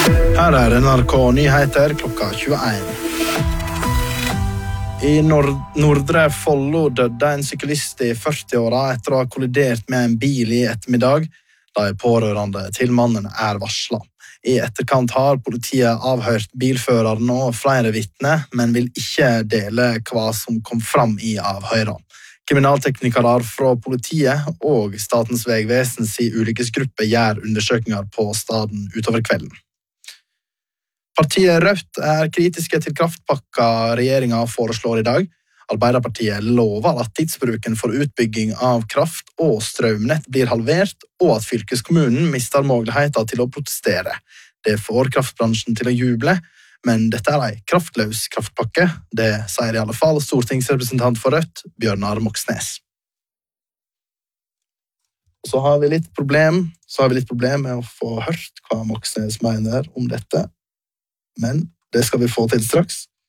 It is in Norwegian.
Her NRK Nyheter klokka 21. I Nordre Follo døde en syklist I 40-åra etter å ha kollidert med en bil I ettermiddag. De pårørende til mannen varslet. I etterkant har politiet avhørt bilføreren og flere vitner, men vil ikke dele hva som kom fram I avhøret. Kriminalteknikere fra politiet og Statens vegvesens ulykkesgruppe gjør undersøkelser på staden utover kvelden. Partiet Rødt kritiske til kraftpakka regjeringen foreslår I dag. Arbeiderpartiet lover at tidsbruken for utbygging av kraft og strømnett blir halvert, og at fylkeskommunen mister muligheten til å protestere. Det får kraftbransjen til å juble, men dette en kraftløs kraftpakke. Det sier I alle fall stortingsrepresentant for Rødt, Bjørnar Moxnes. Så har vi litt problem med å få hørt hva Moxnes mener om dette, men det skal vi få til straks.